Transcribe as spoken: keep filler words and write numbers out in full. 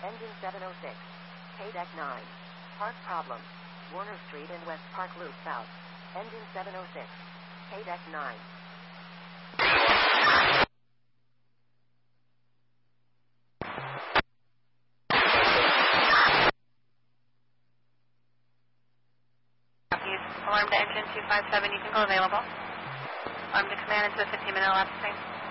Engine seven oh six. K-Deck nine. Park problem. Warner Street and West Park Loop South. Engine seven oh six. K-Deck nine. Alarm to engine two five seven, you can go available. Alarm to command into the fifteen minute elapsed frame.